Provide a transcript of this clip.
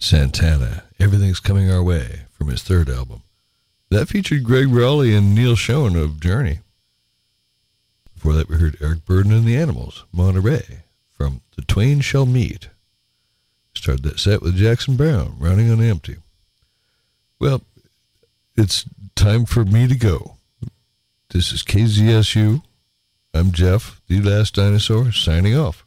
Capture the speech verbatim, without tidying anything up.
Santana, Everything's Coming Our Way, from his third album. That featured Greg Rowley and Neil Schon of Journey. Before that, we heard Eric Burdon and the Animals, Monterey, from The Twain Shall Meet. Started that set with Jackson Browne, Running on Empty. Well, it's time for me to go. This is K Z S U. I'm Jeff, the Last Dinosaur, signing off.